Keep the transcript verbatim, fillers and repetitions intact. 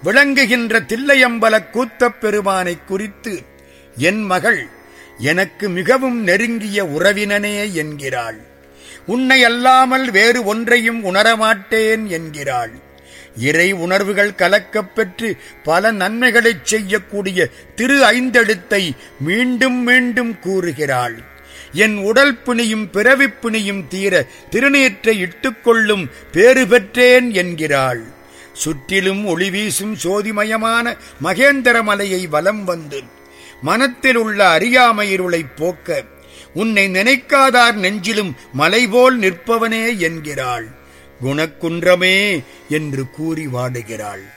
விளங்குகின்ற தில்லையம்பல கூத்தப் பெருமானை குறித்து என் மகள் எனக்கு மிகவும் நெருங்கிய உறவினனே என்கிறாள். உன்னை அல்லாமல் வேறு ஒன்றையும் உணரமாட்டேன் என்கிறாள். இறை உணர்வுகள் கலக்கப் பெற்று பல நன்மைகளைச் செய்யக்கூடிய திரு ஐந்தெழுத்தை மீண்டும் மீண்டும் கூறுகிறாள். என் உடல் பிணியும் பிறவிப் பிணியும் தீர திருநீற்றை இட்டுக்கொள்ளும் பேறு பெற்றேன் என்கிறாள். சுற்றிலும் ஒளிவீசும் சோதிமயமான மகேந்திர மலையை வலம் வந்து மனத்தில் உள்ள அறியாமையிருளைப் போக்க உன்னை நினைக்காதார் நெஞ்சிலும் மலைபோல் நிற்பவனே என்கிறாள். குணக்குன்றமே என்று கூறி வாடுகிறாள்.